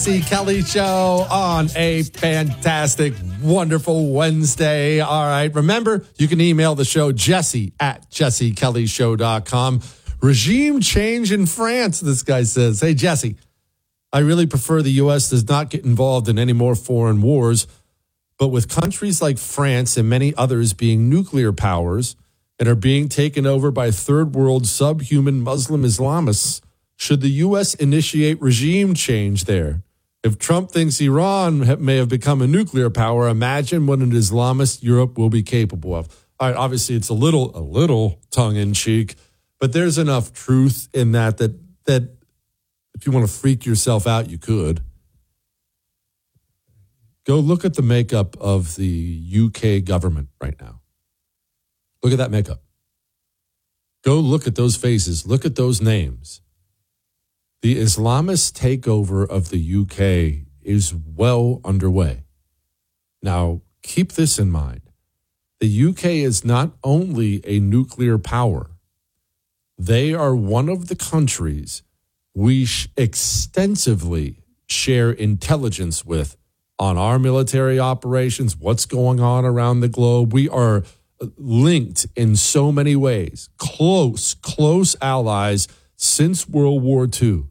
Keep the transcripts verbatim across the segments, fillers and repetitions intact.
Jesse Kelly Show on a fantastic, wonderful Wednesday. All right. Remember, you can email the show, Jesse at jesse kelly show dot com. Regime change in France, this guy says. Hey, Jesse, I really prefer the U S does not get involved in any more foreign wars. But with countries like France and many others being nuclear powers and are being taken over by third world subhuman Muslim Islamists, should the U S initiate regime change there? If Trump thinks Iran may have become a nuclear power, imagine what an Islamist Europe will be capable of. All right, obviously, it's a little, a little tongue-in-cheek, but there's enough truth in that that that if you want to freak yourself out, you could. Go look at the makeup of the U K government right now. Look at that makeup. Go look at those faces. Look at those names. The Islamist takeover of the U K is well underway. Now, keep this in mind. The U K is not only a nuclear power, they are one of the countries we sh- extensively share intelligence with on our military operations, what's going on around the globe. We are linked in so many ways, close, close allies since World War Two.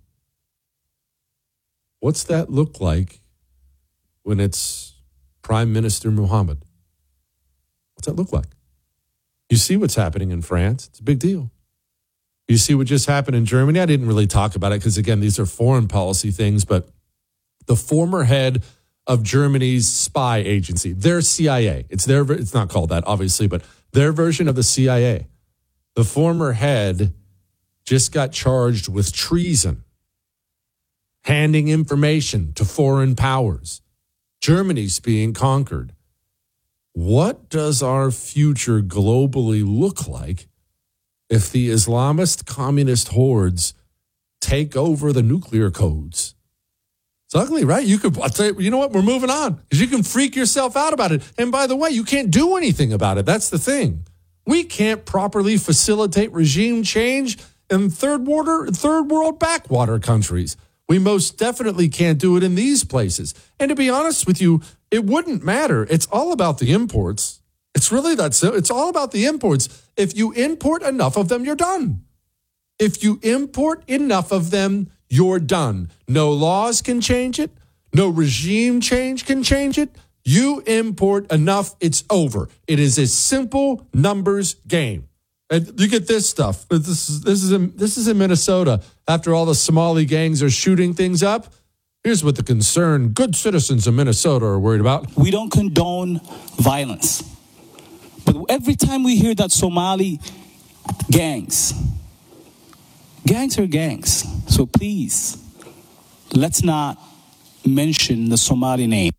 What's that look like when it's Prime Minister Mohammed? What's that look like? You see what's happening in France. It's a big deal. You see what just happened in Germany. I didn't really talk about it because, again, these are foreign policy things, but the former head of Germany's spy agency, their C I A, it's their, it's not called that, obviously, but their version of the C I A, the former head just got charged with treason, handing information to foreign powers. Germany's being conquered. What does our future globally look like if the Islamist communist hordes take over the nuclear codes? It's ugly, right? You could, I'll tell you, you know what? We're moving on because you can freak yourself out about it. And by the way, you can't do anything about it. That's the thing. We can't properly facilitate regime change in third world, third world backwater countries. We most definitely can't do it in these places. And to be honest with you, it wouldn't matter. It's all about the imports. It's really that simple. It's all about the imports. If you import enough of them, you're done. If you import enough of them, you're done. No laws can change it. No regime change can change it. You import enough, it's over. It is a simple numbers game. And you get this stuff. This is this is in, this is in Minnesota. After all the Somali gangs are shooting things up, here's what the concerned good citizens of Minnesota are worried about. We don't condone violence. But every time we hear that Somali gangs, gangs are gangs. So please, let's not mention the Somali name.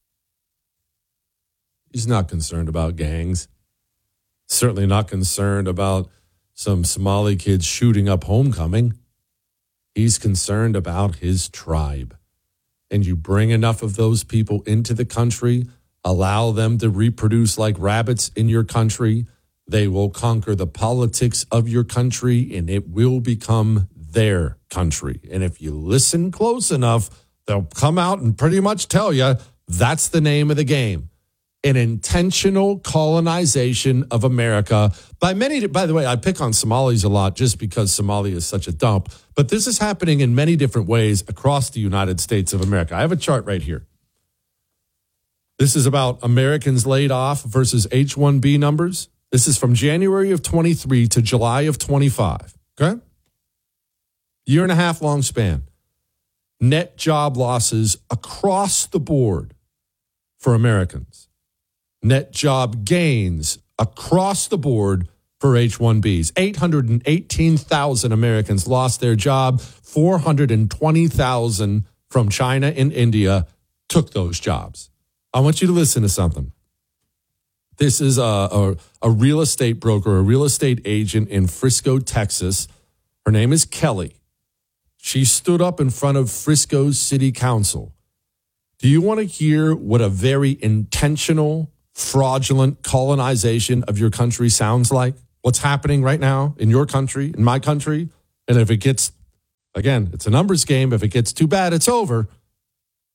He's not concerned about gangs. Certainly not concerned about some Somali kids shooting up homecoming. He's concerned about his tribe. And you bring enough of those people into the country, allow them to reproduce like rabbits in your country, they will conquer the politics of your country, and it will become their country. And if you listen close enough, they'll come out and pretty much tell you that's the name of the game. An intentional colonization of America by many. By the way, I pick on Somalis a lot just because Somalia is such a dump. But this is happening in many different ways across the United States of America. I have a chart right here. This is about Americans laid off versus H one B numbers. This is from January of twenty-three to July of twenty-five. Okay? Year and a half long span. Net job losses across the board for Americans. Net job gains across the board for H one Bs. eight hundred eighteen thousand Americans lost their job. four hundred twenty thousand from China and India took those jobs. I want you to listen to something. This is a, a, a real estate broker, a real estate agent in Frisco, Texas. Her name is Kelly. She stood up in front of Frisco's city council. Do you want to hear what a very intentional, fraudulent colonization of your country sounds like? What's happening right now in your country, in my country? And if it gets, again, it's a numbers game. If it gets too bad, it's over.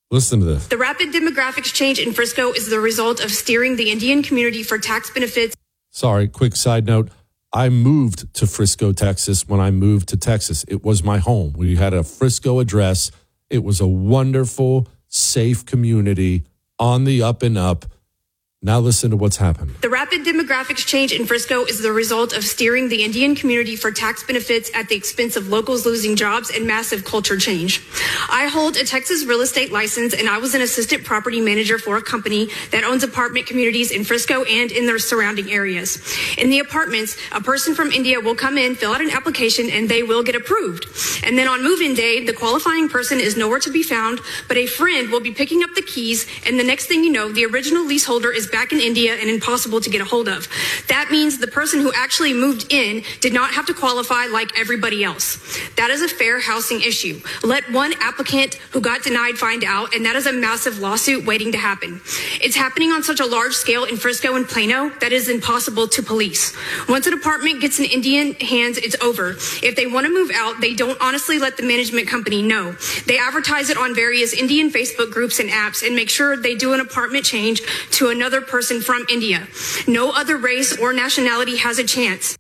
Listen to this. The rapid demographics change in Frisco is the result of steering the Indian community for tax benefits. Sorry, quick side note. I moved to Frisco, Texas when I moved to Texas. It was my home. We had a Frisco address. It was a wonderful, safe community on the up and up. Now listen to what's happened. The rapid demographics change in Frisco is the result of steering the Indian community for tax benefits at the expense of locals losing jobs and massive culture change. I hold a Texas real estate license, and I was an assistant property manager for a company that owns apartment communities in Frisco and in their surrounding areas. In the apartments, a person from India will come in, fill out an application, and they will get approved. And then on move-in day, the qualifying person is nowhere to be found, but a friend will be picking up the keys, and the next thing you know, the original leaseholder is back in India and impossible to get a hold of. That means the person who actually moved in did not have to qualify like everybody else. That is a fair housing issue. Let one applicant who got denied find out, and that is a massive lawsuit waiting to happen. It's happening on such a large scale in Frisco and Plano that is impossible to police. Once an apartment gets in Indian hands, it's over. If they want to move out, they don't honestly let the management company know. They advertise it on various Indian Facebook groups and apps and make sure they do an apartment change to another person from India. No other race or nationality has a chance.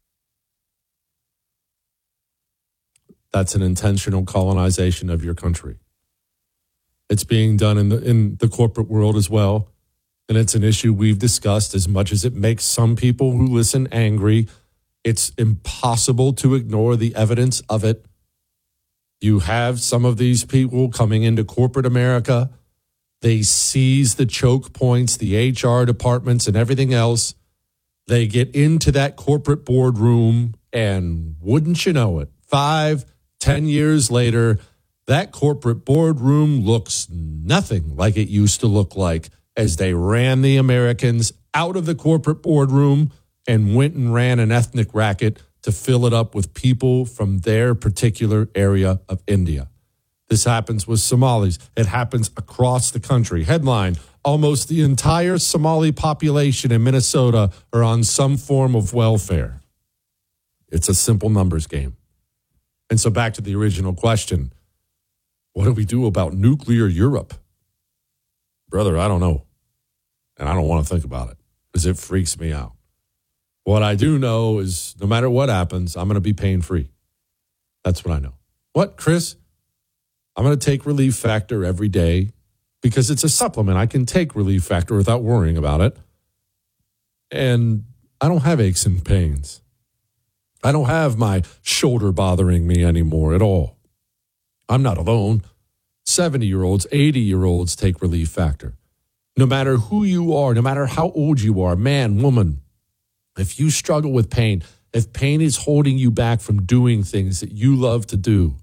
That's an intentional colonization of your country. It's being done in the in the corporate world as well. And it's an issue we've discussed. As much as it makes some people who listen angry, it's impossible to ignore the evidence of it. You have some of these people coming into corporate America. They seize the choke points, the H R departments, and everything else. They get into that corporate boardroom, and wouldn't you know it, five, ten years later, that corporate boardroom looks nothing like it used to look like as they ran the Americans out of the corporate boardroom and went and ran an ethnic racket to fill it up with people from their particular area of India. This happens with Somalis. It happens across the country. Headline, almost the entire Somali population in Minnesota are on some form of welfare. It's a simple numbers game. And so back to the original question, what do we do about nuclear Europe? Brother, I don't know. And I don't want to think about it because it freaks me out. What I do know is no matter what happens, I'm going to be pain free. That's what I know. What, Chris? I'm going to take Relief Factor every day because it's a supplement. I can take Relief Factor without worrying about it. And I don't have aches and pains. I don't have my shoulder bothering me anymore at all. I'm not alone. seventy-year-olds, eighty-year-olds take Relief Factor. No matter who you are, no matter how old you are, man, woman, if you struggle with pain, if pain is holding you back from doing things that you love to do,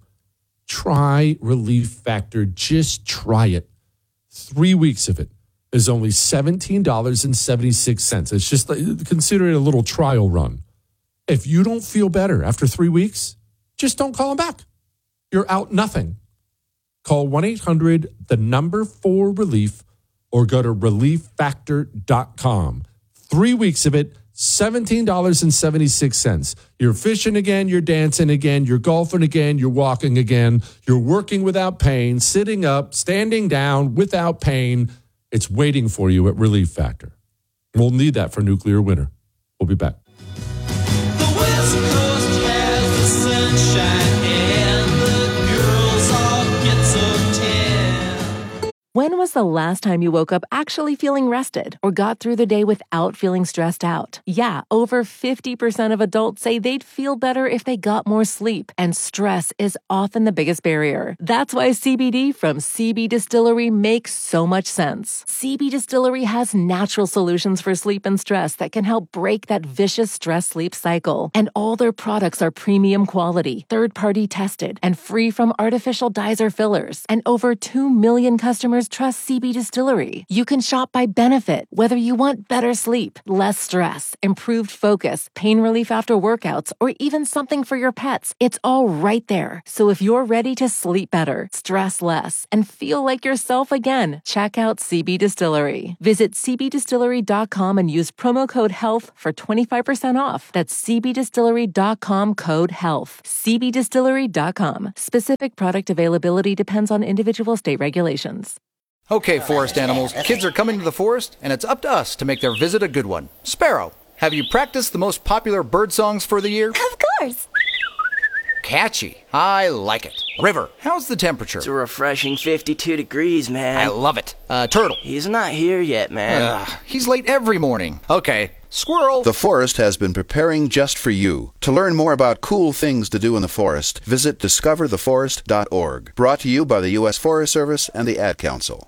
try Relief Factor. Just try it. Three weeks of it is only seventeen dollars and seventy-six cents. It's just consider it a little trial run. If you don't feel better after three weeks, just don't call them back. You're out nothing. Call one eight hundred, the number four relief, or go to relief factor dot com. Three weeks of it, seventeen dollars and seventy-six cents. You're fishing again, you're dancing again, you're golfing again, you're walking again, you're working without pain, sitting up, standing down without pain. It's waiting for you at Relief Factor. We'll need that for nuclear winter. We'll be back. The West Coast has the sunshine and the girls all get so tan. When was the last time you woke up actually feeling rested or got through the day without feeling stressed out? Yeah, over fifty percent of adults say they'd feel better if they got more sleep, and stress is often the biggest barrier. That's why C B D from C B Distillery makes so much sense. C B Distillery has natural solutions for sleep and stress that can help break that vicious stress-sleep cycle. And all their products are premium quality, third-party tested, and free from artificial dyes or fillers. And over two million customers trust C B Distillery. You can shop by benefit, whether you want better sleep, less stress, improved focus, pain relief after workouts, or even something for your pets. It's all right there. So if you're ready to sleep better, stress less, and feel like yourself again, check out C B Distillery. Visit c b distillery dot com and use promo code HEALTH for twenty-five percent off. That's c b distillery dot com code HEALTH. c b distillery dot com. Specific product availability depends on individual state regulations. Okay, forest animals, kids are coming to the forest, and it's up to us to make their visit a good one. Sparrow, have you practiced the most popular bird songs for the year? Of course. Catchy. I like it. River, how's the temperature? It's a refreshing fifty-two degrees, man. I love it. Uh, Turtle. He's not here yet, man. Ugh, he's late every morning. Okay. Squirrel. The forest has been preparing just for you. To learn more about cool things to do in the forest, visit discover the forest dot org. Brought to you by the U S Forest Service and the Ad Council.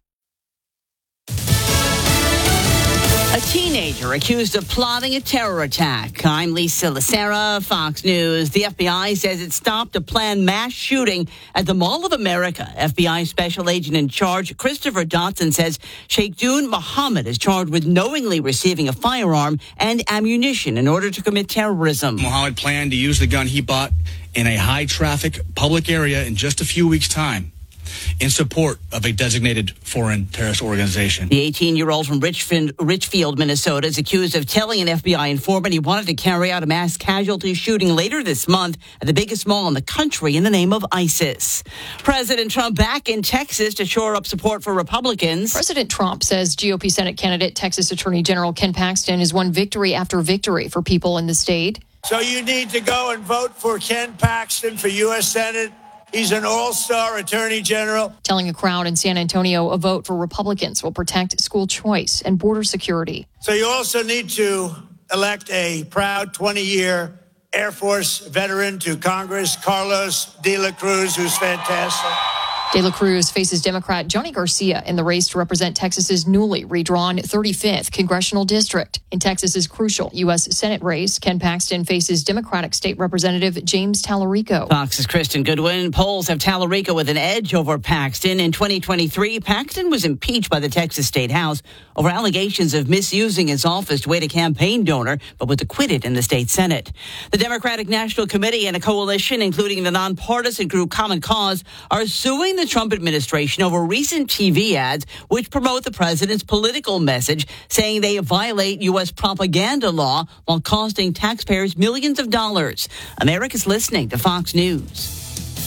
A teenager accused of plotting a terror attack. I'm Lisa Lacera, Fox News. The F B I says it stopped a planned mass shooting at the Mall of America. F B I Special Agent in charge, Christopher Dotson, says Sheikh Dun Mohammed is charged with knowingly receiving a firearm and ammunition in order to commit terrorism. Mohammed planned to use the gun he bought in a high-traffic public area in just a few weeks' time in support of a designated foreign terrorist organization. The eighteen-year-old from Richfield, Richfield, Minnesota, is accused of telling an F B I informant he wanted to carry out a mass casualty shooting later this month at the biggest mall in the country in the name of ISIS. President Trump back in Texas to shore up support for Republicans. President Trump says G O P Senate candidate Texas Attorney General Ken Paxton has won victory after victory for people in the state. So you need to go and vote for Ken Paxton for U S Senate. He's an all-star attorney general. Telling a crowd in San Antonio a vote for Republicans will protect school choice and border security. So you also need to elect a proud twenty-year Air Force veteran to Congress, Carlos de la Cruz, who's fantastic. De La Cruz faces Democrat Johnny Garcia in the race to represent Texas's newly redrawn thirty-fifth congressional district. In Texas's crucial U S Senate race, Ken Paxton faces Democratic State Representative James Tallarico. Fox's Kristen Goodwin. Polls have Tallarico with an edge over Paxton. In twenty twenty-three, Paxton was impeached by the Texas State House over allegations of misusing his office to aid a campaign donor, but was acquitted in the state Senate. The Democratic National Committee and a coalition, including the nonpartisan group Common Cause, are suing the Trump administration over recent T V ads which promote the president's political message, saying they violate U S propaganda law while costing taxpayers millions of dollars. America's listening to Fox News.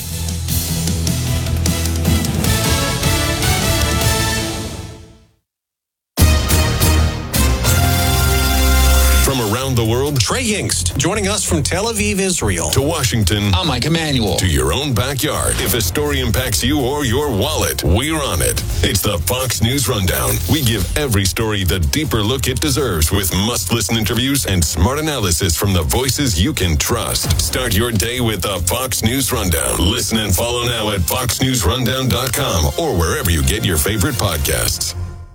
From around the world, Trey Yingst, joining us from Tel Aviv, Israel, to Washington. I'm Mike Emanuel. To your own backyard. If a story impacts you or your wallet, we're on it. It's the Fox News Rundown. We give every story the deeper look it deserves with must-listen interviews and smart analysis from the voices you can trust. Start your day with the Fox News Rundown. Listen and follow now at fox news rundown dot com or wherever you get your favorite podcasts.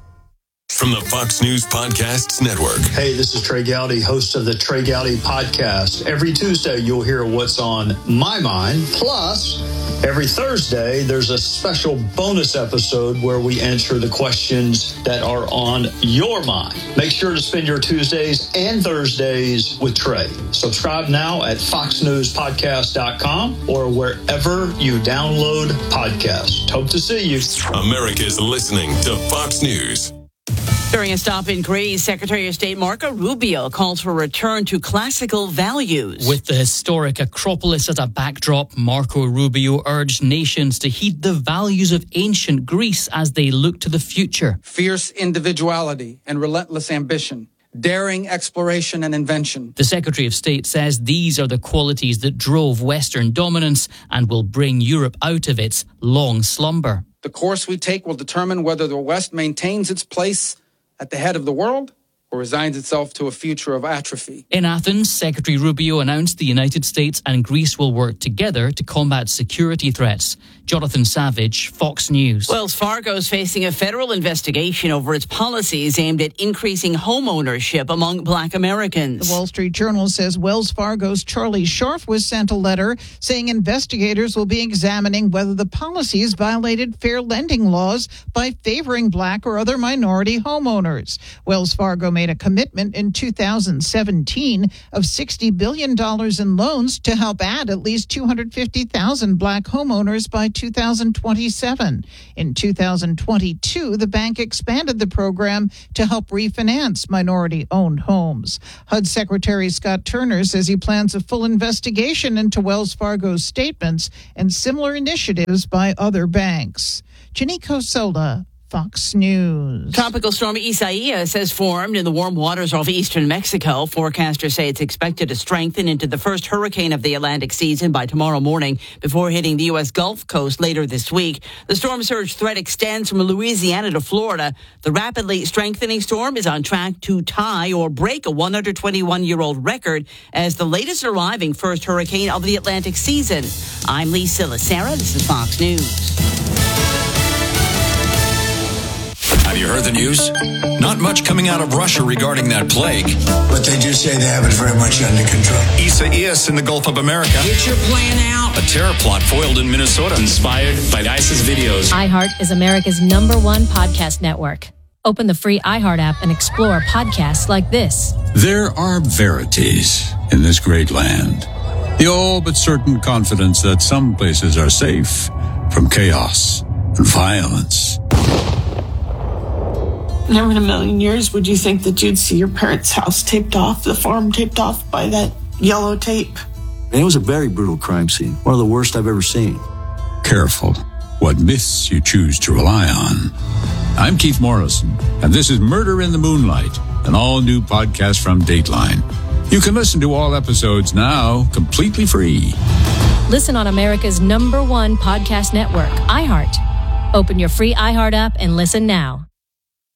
From the Fox News Podcasts Network. Hey, this is Trey Gowdy, host of the Trey Gowdy Podcast. Every Tuesday, you'll hear what's on my mind. Plus, every Thursday, there's a special bonus episode where we answer the questions that are on your mind. Make sure to spend your Tuesdays and Thursdays with Trey. Subscribe now at fox news podcast dot com or wherever you download podcasts. Hope to see you. America's listening to Fox News. During a stop in Greece, Secretary of State Marco Rubio calls for a return to classical values. With the historic Acropolis as a backdrop, Marco Rubio urged nations to heed the values of ancient Greece as they look to the future. Fierce individuality and relentless ambition, daring exploration and invention. The Secretary of State says these are the qualities that drove Western dominance and will bring Europe out of its long slumber. The course we take will determine whether the West maintains its place at the head of the world or resigns itself to a future of atrophy. In Athens, Secretary Rubio announced the United States and Greece will work together to combat security threats. Jonathan Savage, Fox News. Wells Fargo is facing a federal investigation over its policies aimed at increasing home ownership among Black Americans. The Wall Street Journal says Wells Fargo's Charlie Scharf was sent a letter saying investigators will be examining whether the policies violated fair lending laws by favoring Black or other minority homeowners. Wells Fargo made a commitment in two thousand seventeen of sixty billion dollars in loans to help add at least two hundred fifty thousand Black homeowners by two thousand twenty-seven. In two thousand twenty-two, the bank expanded the program to help refinance minority-owned homes. H U D Secretary Scott Turner says he plans a full investigation into Wells Fargo's statements and similar initiatives by other banks. Janiko Sola, Fox News. Tropical storm Isaias has formed in the warm waters off eastern Mexico. Forecasters say it's expected to strengthen into the first hurricane of the Atlantic season by tomorrow morning before hitting the U S Gulf Coast later this week. The storm surge threat extends from Louisiana to Florida. The rapidly strengthening storm is on track to tie or break a one hundred twenty-one-year-old record as the latest arriving first hurricane of the Atlantic season. I'm Lee Silasera. This is Fox News. Have you heard the news? Not much coming out of Russia regarding that plague. But they do say they have it very much under control. Isaias in the Gulf of America. Get your plan out. A terror plot foiled in Minnesota. Inspired by ISIS videos. iHeart is America's number one podcast network. Open the free iHeart app and explore podcasts like this. There are verities in this great land. The all but certain confidence that some places are safe from chaos and violence. Never in a million years would you think that you'd see your parents' house taped off, the farm taped off by that yellow tape. And it was a very brutal crime scene, one of the worst I've ever seen. Careful what myths you choose to rely on. I'm Keith Morrison, and this is Murder in the Moonlight, an all-new podcast from Dateline. You can listen to all episodes now completely free. Listen on America's number one podcast network, iHeart. Open your free iHeart app and listen now.